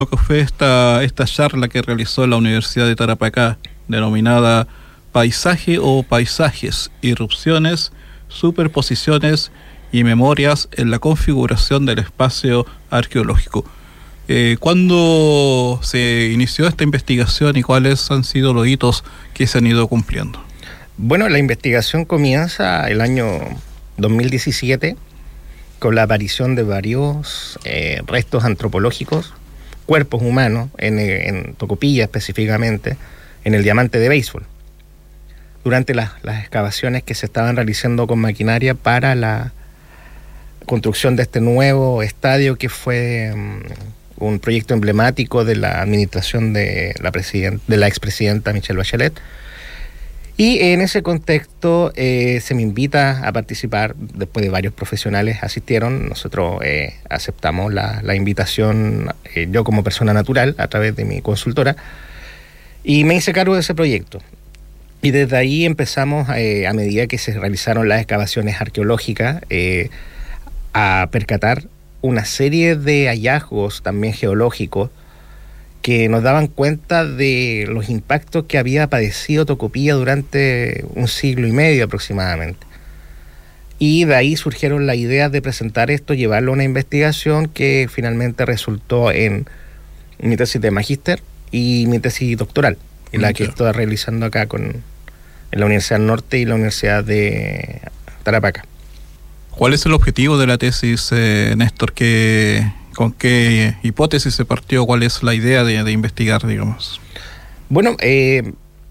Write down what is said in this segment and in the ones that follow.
lo que fue esta charla que realizó la Universidad de Tarapacá, denominada Paisaje o Paisajes, Irrupciones, Superposiciones y Memorias en la configuración del espacio arqueológico. ¿Cuándo se inició esta investigación y cuáles han sido los hitos que se han ido cumpliendo? Bueno, la investigación comienza el año 2017 con la aparición de varios restos antropológicos, cuerpos humanos, en Tocopilla específicamente, en el Diamante de Béisbol, durante las excavaciones que se estaban realizando con maquinaria para la construcción de este nuevo estadio que fue un proyecto emblemático de la administración de la expresidenta Michelle Bachelet. Y en ese contexto se me invita a participar, después de varios profesionales asistieron, nosotros aceptamos la invitación, yo como persona natural, a través de mi consultora, y me hice cargo de ese proyecto. Y desde ahí empezamos, a medida que se realizaron las excavaciones arqueológicas, a percatar una serie de hallazgos también geológicos que nos daban cuenta de los impactos que había padecido Tocopilla durante 1 siglo y medio aproximadamente. Y de ahí surgieron las ideas de presentar esto, llevarlo a una investigación que finalmente resultó en mi tesis de magíster y mi tesis doctoral, en la que estoy realizando acá en la Universidad del Norte y la Universidad de Tarapacá. ¿Cuál es el objetivo de la tesis, Néstor? ¿Con qué hipótesis se partió? ¿Cuál es la idea de investigar, digamos? Bueno, es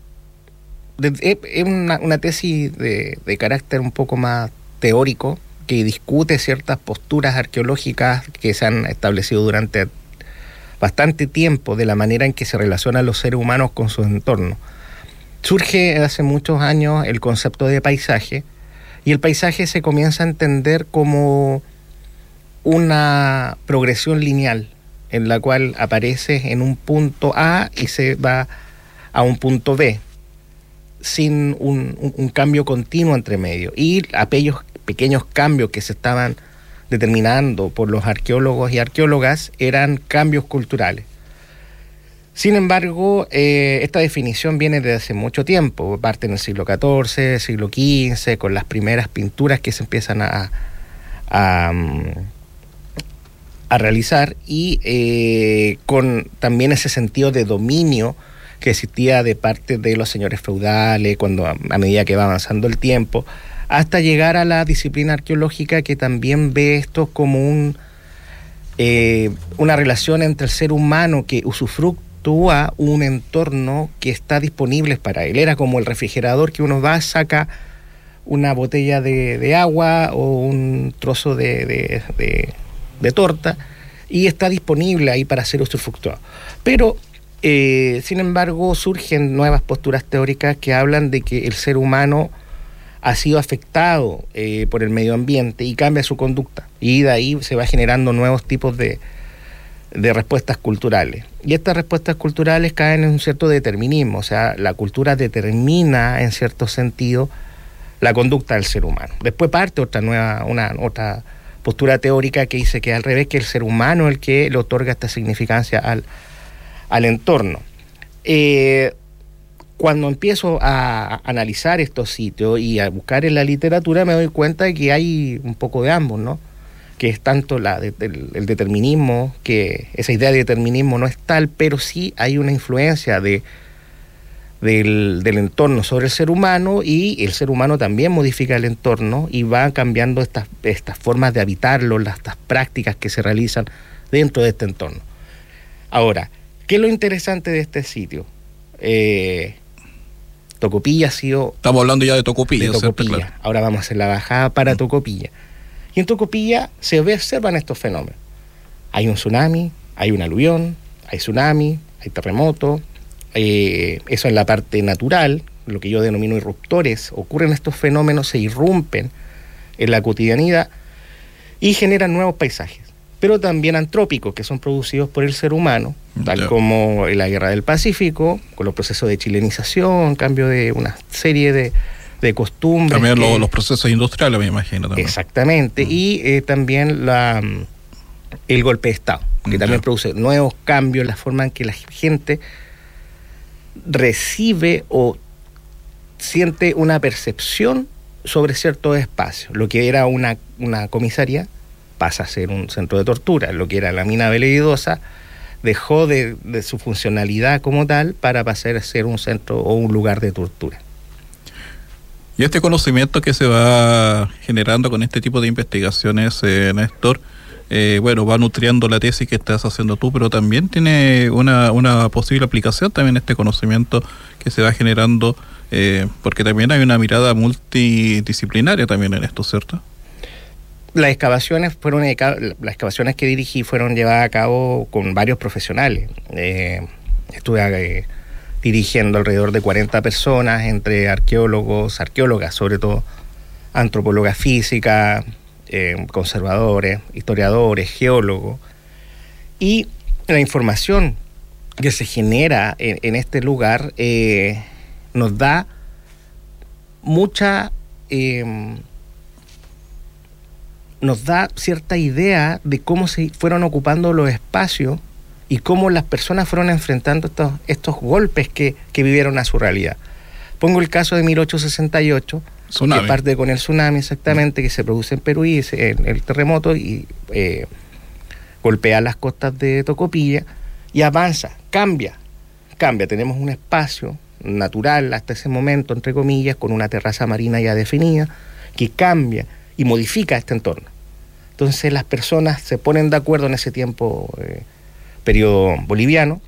una tesis de carácter un poco más teórico, que discute ciertas posturas arqueológicas que se han establecido durante bastante tiempo de la manera en que se relacionan los seres humanos con su entorno. Surge hace muchos años el concepto de paisaje, y el paisaje se comienza a entender como una progresión lineal en la cual aparece en un punto A y se va a un punto B sin un cambio continuo entre medio, y aquellos pequeños cambios que se estaban determinando por los arqueólogos y arqueólogas eran cambios culturales. Sin embargo, esta definición viene desde hace mucho tiempo, parte en el siglo XIV, siglo XV, con las primeras pinturas que se empiezan a realizar, y con también ese sentido de dominio que existía de parte de los señores feudales cuando a medida que va avanzando el tiempo, hasta llegar a la disciplina arqueológica, que también ve esto como una relación entre el ser humano que usufructúa un entorno que está disponible para él. Era como el refrigerador que uno va, saca una botella de agua o un trozo de torta y está disponible ahí para ser usufructuado. Pero, sin embargo, surgen nuevas posturas teóricas que hablan de que el ser humano ha sido afectado por el medio ambiente y cambia su conducta, y de ahí se va generando nuevos tipos de respuestas culturales. Y estas respuestas culturales caen en un cierto determinismo, o sea, la cultura determina en cierto sentido la conducta del ser humano. Después parte otra postura teórica que dice que al revés, que el ser humano es el que le otorga esta significancia al entorno. Cuando empiezo a analizar estos sitios y a buscar en la literatura, me doy cuenta de que hay un poco de ambos, ¿no? Que es tanto el determinismo, que esa idea de determinismo no es tal, pero sí hay una influencia del entorno sobre el ser humano, y el ser humano también modifica el entorno y va cambiando estas formas de habitarlo, estas prácticas que se realizan dentro de este entorno. Ahora, ¿qué es lo interesante de este sitio? Tocopilla ha sido... Estamos hablando ya de Tocopilla. Claro. Ahora vamos a hacer la bajada para Tocopilla. Y en Tocopilla se observan estos fenómenos. Hay un tsunami, hay un aluvión, hay tsunami, hay terremoto. Eso es la parte natural, lo que yo denomino irruptores. Ocurren estos fenómenos, se irrumpen en la cotidianidad y generan nuevos paisajes, pero también antrópicos, que son producidos por el ser humano, tal como en la Guerra del Pacífico, con los procesos de chilenización, cambio de una serie de costumbres. También los procesos industriales, me imagino. También. Exactamente, y también el golpe de Estado. que también produce nuevos cambios en la forma en que la gente recibe o siente una percepción sobre ciertos espacios. Lo que era una comisaría pasa a ser un centro de tortura. Lo que era la mina Veleidosa dejó de su funcionalidad como tal para pasar a ser un centro o un lugar de tortura. Y este conocimiento que se va generando con este tipo de investigaciones, Néstor, va nutriendo la tesis que estás haciendo tú, pero también tiene una posible aplicación también este conocimiento que se va generando, porque también hay una mirada multidisciplinaria también en esto, ¿cierto? Las excavaciones que dirigí fueron llevadas a cabo con varios profesionales. Estuve dirigiendo alrededor de 40 personas, entre arqueólogas sobre todo, antropólogas físicas, conservadores, historiadores, geólogos. Y la información que se genera en este lugar nos da nos da cierta idea de cómo se fueron ocupando los espacios y cómo las personas fueron enfrentando estos golpes que vivieron a su realidad. Pongo el caso de 1868, que parte con el tsunami exactamente, que se produce en Perú y el terremoto y golpea las costas de Tocopilla y avanza, cambia. Tenemos un espacio natural hasta ese momento, entre comillas, con una terraza marina ya definida, que cambia y modifica este entorno. Entonces las personas se ponen de acuerdo en ese tiempo, periodo boliviano,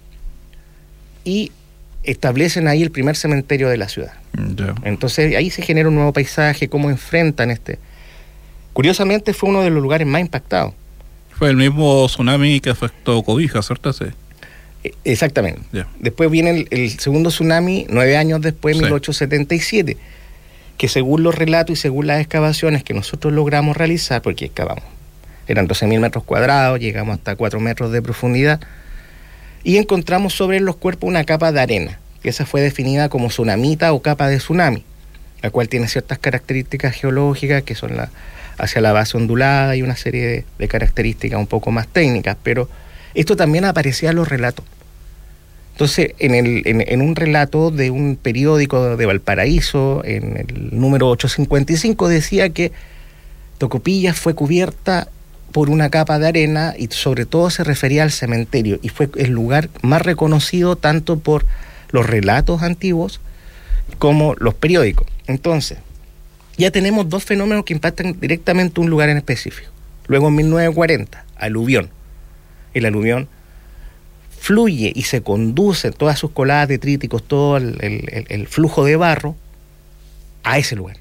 y establecen ahí el primer cementerio de la ciudad. Entonces ahí se genera un nuevo paisaje, cómo enfrentan Curiosamente fue uno de los lugares más impactados. Fue el mismo tsunami que afectó Cobija, ¿cierto? Sí. Exactamente. Después viene el segundo tsunami, 9 años después, 1877, que según los relatos y según las excavaciones que nosotros logramos realizar, porque excavamos, eran 12.000 metros cuadrados, llegamos hasta 4 metros de profundidad, y encontramos sobre los cuerpos una capa de arena, que esa fue definida como tsunamita o capa de tsunami, la cual tiene ciertas características geológicas que son hacia la base ondulada y una serie de características un poco más técnicas, pero esto también aparecía en los relatos. Entonces, en un relato de un periódico de Valparaíso, en el número 855, decía que Tocopilla fue cubierta por una capa de arena y sobre todo se refería al cementerio, y fue el lugar más reconocido tanto por los relatos antiguos como los periódicos. Entonces, ya tenemos dos fenómenos que impactan directamente un lugar en específico. Luego, en 1940, aluvión. El aluvión fluye y se conduce todas sus coladas detríticos, todo el flujo de barro a ese lugar.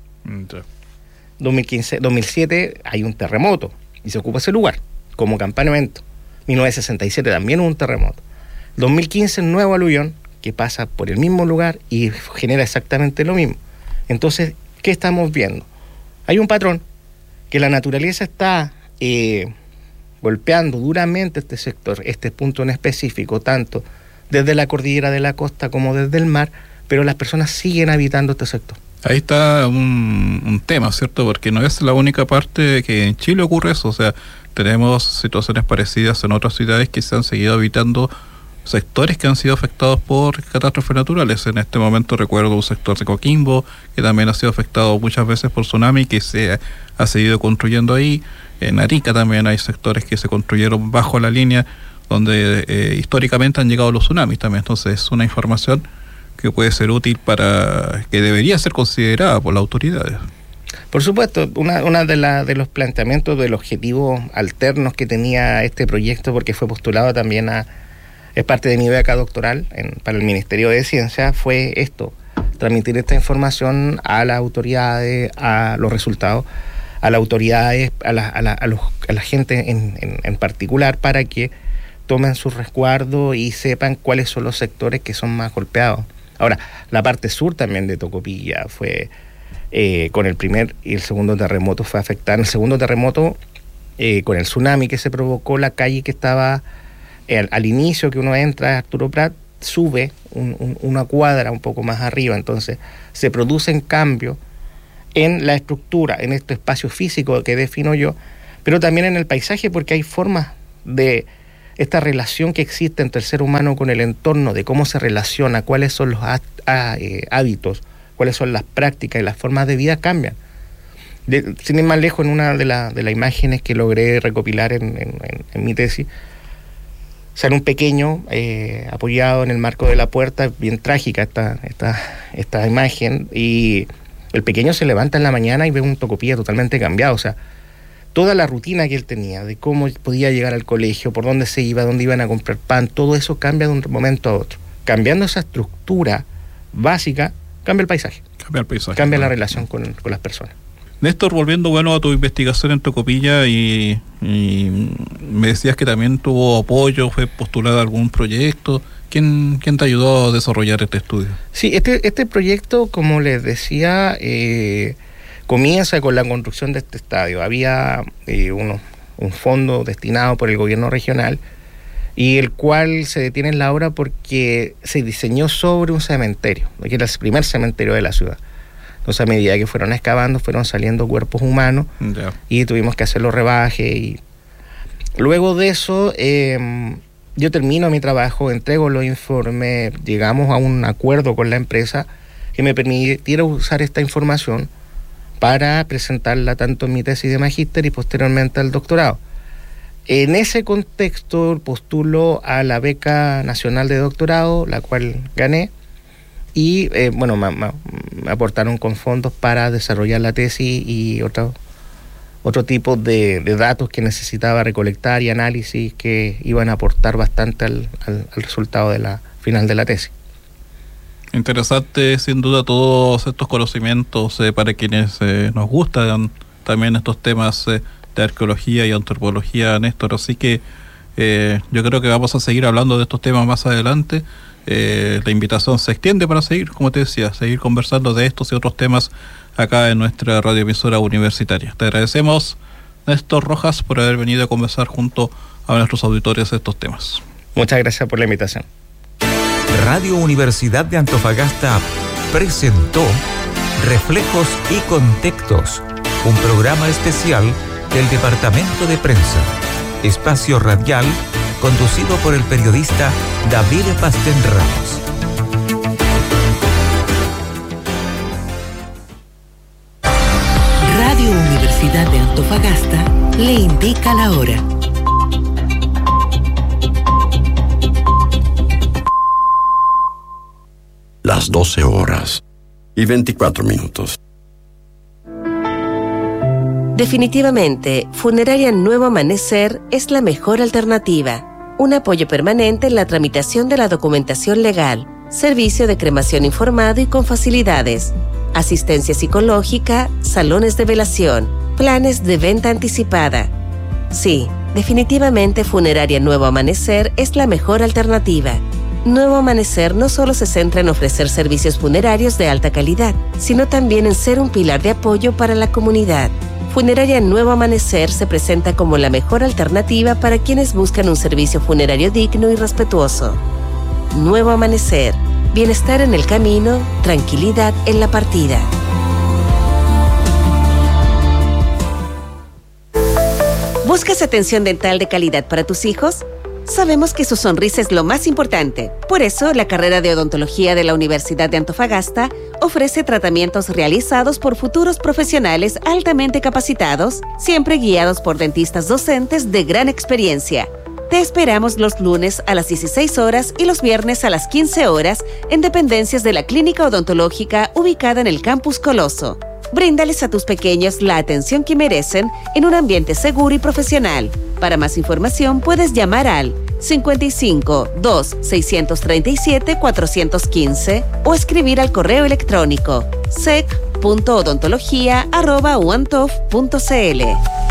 2007 hay un terremoto y se ocupa ese lugar como campamento. 1967 también hubo un terremoto. 2015 nuevo aluvión que pasa por el mismo lugar y genera exactamente lo mismo. Entonces, ¿qué estamos viendo? Hay un patrón que la naturaleza está golpeando duramente este sector, este punto en específico, tanto desde la cordillera de la costa como desde el mar, pero las personas siguen habitando este sector. Ahí está un tema, ¿cierto? Porque no es la única parte que en Chile ocurre eso, o sea, tenemos situaciones parecidas en otras ciudades que se han seguido habitando sectores que han sido afectados por catástrofes naturales. En este momento recuerdo un sector de Coquimbo que también ha sido afectado muchas veces por tsunami, que se ha seguido construyendo ahí. En Arica también hay sectores que se construyeron bajo la línea donde históricamente han llegado los tsunamis también. Entonces es una información que puede ser útil que debería ser considerada por las autoridades. Por supuesto, una de los planteamientos del objetivo alternos que tenía este proyecto, porque fue postulado también es parte de mi beca doctoral para el Ministerio de Ciencia, fue esto: transmitir esta información a las autoridades, a los resultados, a las autoridades, a la gente en particular, para que tomen su resguardo y sepan cuáles son los sectores que son más golpeados. Ahora, la parte sur también de Tocopilla fue, con el primer y el segundo terremoto, fue afectada. En el segundo terremoto, con el tsunami que se provocó, la calle que estaba al inicio, que uno entra, Arturo Prat, sube una cuadra un poco más arriba. Entonces, se producen cambios en la estructura, en este espacio físico que defino yo, pero también en el paisaje, porque hay formas de esta relación que existe entre el ser humano con el entorno, de cómo se relaciona, cuáles son los hábitos, cuáles son las prácticas y las formas de vida, cambian. Sin ir más lejos, en una de las imágenes que logré recopilar en mi tesis, sale un pequeño apoyado en el marco de la puerta, bien trágica esta imagen, y el pequeño se levanta en la mañana y ve un Tocopilla totalmente cambiado. O sea, toda la rutina que él tenía, de cómo podía llegar al colegio, por dónde se iba, dónde iban a comprar pan, todo eso cambia de un momento a otro. Cambiando esa estructura básica, cambia el paisaje. Cambia la relación con las personas. Néstor, volviendo a tu investigación en Tocopilla, y me decías que también tuvo apoyo, fue postulado a algún proyecto. ¿Quién te ayudó a desarrollar este estudio? Sí, este proyecto, como les decía, comienza con la construcción de este estadio. Había un fondo destinado por el gobierno regional, y el cual se detiene en la obra porque se diseñó sobre un cementerio, que era el primer cementerio de la ciudad. Entonces, a medida que fueron excavando, fueron saliendo cuerpos humanos, y tuvimos que hacer los rebajes. Y luego de eso, yo termino mi trabajo, entrego los informes, llegamos a un acuerdo con la empresa que me permitiera usar esta información para presentarla tanto en mi tesis de magíster y posteriormente al doctorado. En ese contexto postulo a la beca nacional de doctorado, la cual gané, y me aportaron con fondos para desarrollar la tesis y otro tipo de datos que necesitaba recolectar y análisis que iban a aportar bastante al resultado de la final de la tesis. Interesante, sin duda, todos estos conocimientos para quienes nos gustan también estos temas de arqueología y antropología, Néstor. Así que yo creo que vamos a seguir hablando de estos temas más adelante. La invitación se extiende para seguir, como te decía, seguir conversando de estos y otros temas acá en nuestra radioemisora universitaria. Te agradecemos, Néstor Rojas, por haber venido a conversar junto a nuestros auditores de estos temas. Muchas gracias por la invitación. Radio Universidad de Antofagasta presentó Reflejos y Contextos, un programa especial del Departamento de Prensa, espacio radial conducido por el periodista David Pastén Ramos. Radio Universidad de Antofagasta le indica la hora. Las 12 horas y 24 minutos. Definitivamente, Funeraria Nuevo Amanecer es la mejor alternativa. Un apoyo permanente en la tramitación de la documentación legal, servicio de cremación informado y con facilidades, asistencia psicológica, salones de velación, planes de venta anticipada. Sí, definitivamente Funeraria Nuevo Amanecer es la mejor alternativa. Nuevo Amanecer no solo se centra en ofrecer servicios funerarios de alta calidad, sino también en ser un pilar de apoyo para la comunidad. Funeraria Nuevo Amanecer se presenta como la mejor alternativa para quienes buscan un servicio funerario digno y respetuoso. Nuevo Amanecer, bienestar en el camino, tranquilidad en la partida. ¿Buscas atención dental de calidad para tus hijos? Sabemos que su sonrisa es lo más importante. Por eso, la carrera de odontología de la Universidad de Antofagasta ofrece tratamientos realizados por futuros profesionales altamente capacitados, siempre guiados por dentistas docentes de gran experiencia. Te esperamos los lunes a las 16 horas y los viernes a las 15 horas en dependencias de la Clínica Odontológica ubicada en el Campus Coloso. Bríndales a tus pequeños la atención que merecen en un ambiente seguro y profesional. Para más información puedes llamar al 55 2 637 415 o escribir al correo electrónico sec.odontología@uantof.cl.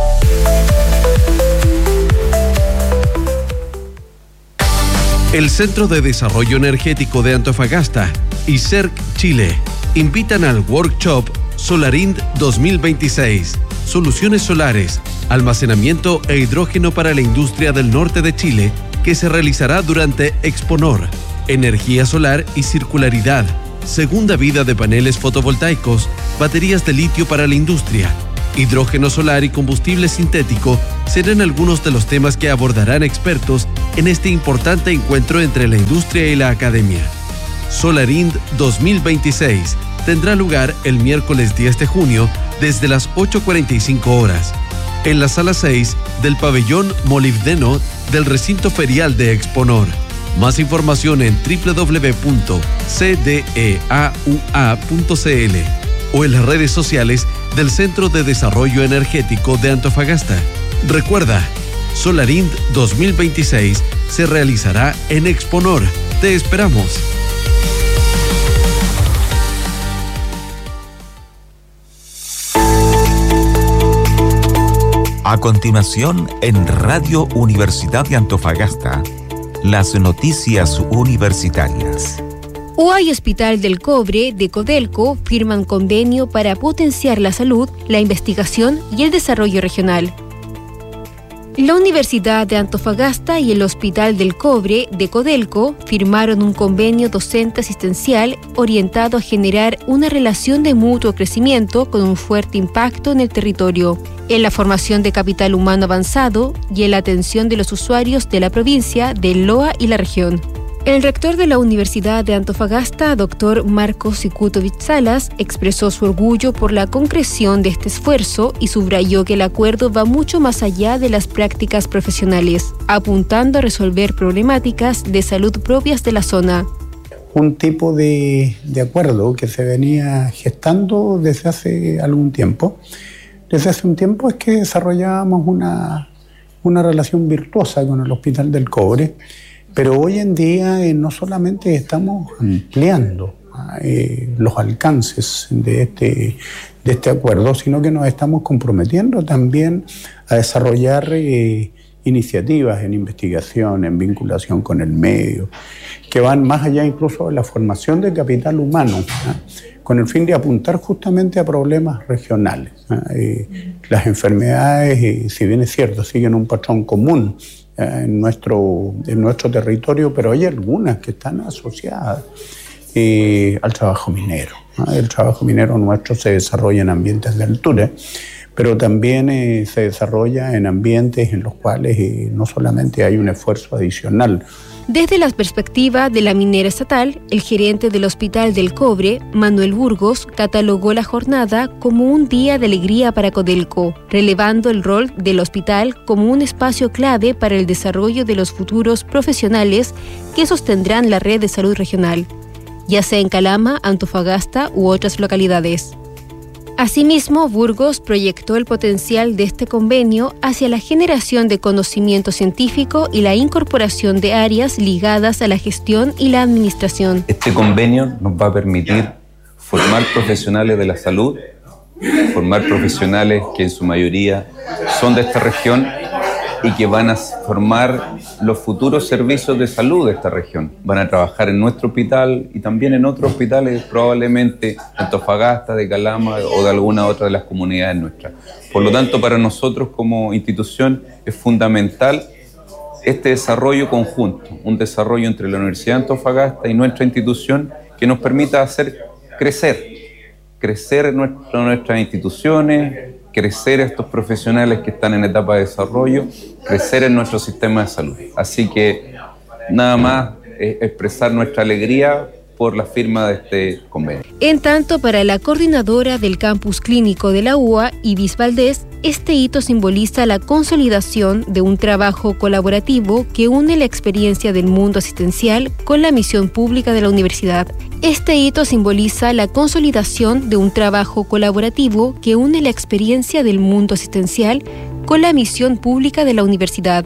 El Centro de Desarrollo Energético de Antofagasta y CERC Chile invitan al workshop Solarind 2026, soluciones solares, almacenamiento e hidrógeno para la industria del norte de Chile, que se realizará durante Exponor, energía solar y circularidad, segunda vida de paneles fotovoltaicos, baterías de litio para la industria, hidrógeno solar y combustible sintético serán algunos de los temas que abordarán expertos en este importante encuentro entre la industria y la academia. Solarind 2026 tendrá lugar el miércoles 10 de junio desde las 8:45 horas en la sala 6 del pabellón molibdeno del recinto ferial de Exponor. Más información en www.cdeaua.cl o en las redes sociales del Centro de Desarrollo Energético de Antofagasta. Recuerda, Solarind 2026 se realizará en Exponor. Te esperamos. A continuación, en Radio Universidad de Antofagasta, las noticias universitarias. UA y Hospital del Cobre de Codelco firman convenio para potenciar la salud, la investigación y el desarrollo regional. La Universidad de Antofagasta y el Hospital del Cobre de Codelco firmaron un convenio docente asistencial orientado a generar una relación de mutuo crecimiento con un fuerte impacto en el territorio, en la formación de capital humano avanzado y en la atención de los usuarios de la provincia de Loa y la región. El rector de la Universidad de Antofagasta, Dr. Marco Sikutovich Salas, expresó su orgullo por la concreción de este esfuerzo y subrayó que el acuerdo va mucho más allá de las prácticas profesionales, apuntando a resolver problemáticas de salud propias de la zona. Un tipo de acuerdo que se venía gestando desde hace algún tiempo. Desde hace un tiempo es que desarrollábamos una relación virtuosa con el Hospital del Cobre. Pero hoy en día no solamente estamos ampliando los alcances de este acuerdo, sino que nos estamos comprometiendo también a desarrollar iniciativas en investigación, en vinculación con el medio, que van más allá incluso de la formación de capital humano, con el fin de apuntar justamente a problemas regionales. Las enfermedades, si bien es cierto, siguen un patrón común en nuestro territorio, pero hay algunas que están asociadas al trabajo minero. El trabajo minero nuestro se desarrolla en ambientes de altura, pero también se desarrolla en ambientes en los cuales no solamente hay un esfuerzo adicional. Desde la perspectiva de la minera estatal, el gerente del Hospital del Cobre, Manuel Burgos, catalogó la jornada como un día de alegría para Codelco, relevando el rol del hospital como un espacio clave para el desarrollo de los futuros profesionales que sostendrán la red de salud regional, ya sea en Calama, Antofagasta u otras localidades. Asimismo, Burgos proyectó el potencial de este convenio hacia la generación de conocimiento científico y la incorporación de áreas ligadas a la gestión y la administración. Este convenio nos va a permitir formar profesionales de la salud, formar profesionales que en su mayoría son de esta región y que van a formar los futuros servicios de salud de esta región. Van a trabajar en nuestro hospital y también en otros hospitales, probablemente de Antofagasta, de Calama o de alguna otra de las comunidades nuestras. Por lo tanto, para nosotros como institución es fundamental este desarrollo conjunto, un desarrollo entre la Universidad de Antofagasta y nuestra institución que nos permita hacer crecer nuestras instituciones, crecer estos profesionales que están en etapa de desarrollo, crecer en nuestro sistema de salud. Así que nada más expresar nuestra alegría por la firma de este convenio. En tanto, para la coordinadora del campus clínico de la UA, Ibis Valdés, este hito simboliza la consolidación de un trabajo colaborativo que une la experiencia del mundo asistencial con la misión pública de la universidad. Este hito simboliza la consolidación de un trabajo colaborativo que une la experiencia del mundo asistencial con la misión pública de la universidad.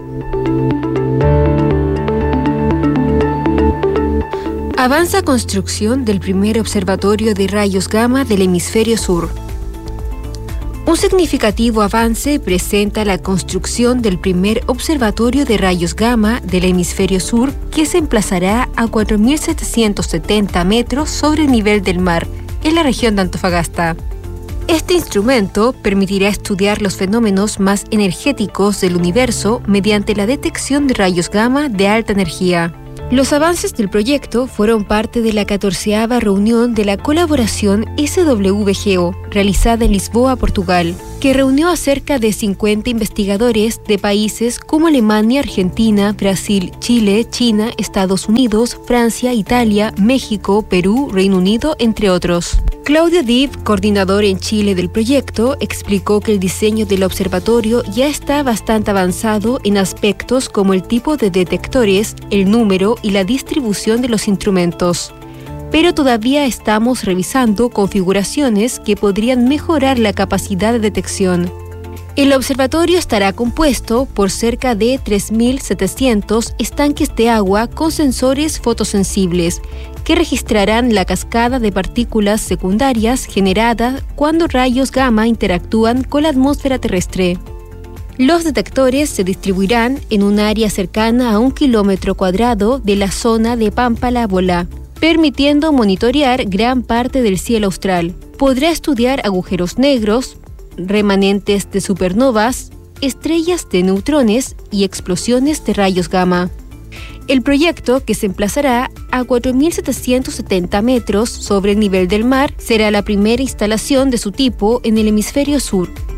Avanza construcción del primer observatorio de rayos gamma del hemisferio sur. Un significativo avance presenta la construcción del primer observatorio de rayos gamma del hemisferio sur, que se emplazará a 4.770 metros sobre el nivel del mar, en la región de Antofagasta. Este instrumento permitirá estudiar los fenómenos más energéticos del universo mediante la detección de rayos gamma de alta energía. Los avances del proyecto fueron parte de la 14ª reunión de la colaboración SWGO, realizada en Lisboa, Portugal, que reunió a cerca de 50 investigadores de países como Alemania, Argentina, Brasil, Chile, China, Estados Unidos, Francia, Italia, México, Perú, Reino Unido, entre otros. Claudio Div, coordinador en Chile del proyecto, explicó que el diseño del observatorio ya está bastante avanzado en aspectos como el tipo de detectores, el número y la distribución de los instrumentos. Pero todavía estamos revisando configuraciones que podrían mejorar la capacidad de detección. El observatorio estará compuesto por cerca de 3.700 estanques de agua con sensores fotosensibles que registrarán la cascada de partículas secundarias generadas cuando rayos gamma interactúan con la atmósfera terrestre. Los detectores se distribuirán en un área cercana a 1 kilómetro cuadrado de la zona de Pampalavola, permitiendo monitorear gran parte del cielo austral. Podrá estudiar agujeros negros, remanentes de supernovas, estrellas de neutrones y explosiones de rayos gamma. El proyecto, que se emplazará a 4.770 metros sobre el nivel del mar, será la primera instalación de su tipo en el hemisferio sur.